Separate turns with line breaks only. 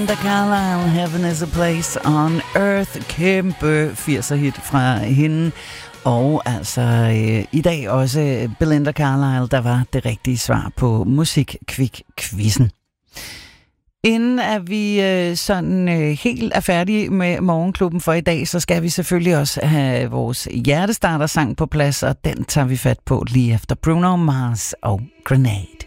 Belinda Carlisle, Heaven is a Place on Earth. Kæmpe 80'er hit fra hende. Og altså i dag også Belinda Carlisle, der var det rigtige svar på Musikkvik-quizzen. Inden at vi sådan helt er færdige med Morgenklubben for i dag, så skal vi selvfølgelig også have vores hjertestarter-sang på plads, og den tager vi fat på lige efter Bruno Mars og Grenade.